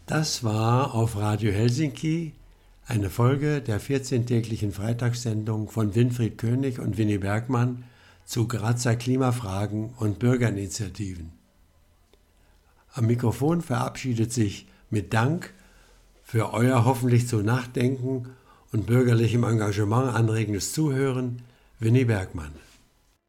Das war auf Radio Helsinki eine Folge der 14-täglichen Freitagssendung von Winfried König und Winnie Bergmann zu Grazer Klimafragen und Bürgerinitiativen. Am Mikrofon verabschiedet sich mit Dank für euer hoffentlich zu Nachdenken und bürgerlichem Engagement anregendes Zuhören Winnie Bergmann.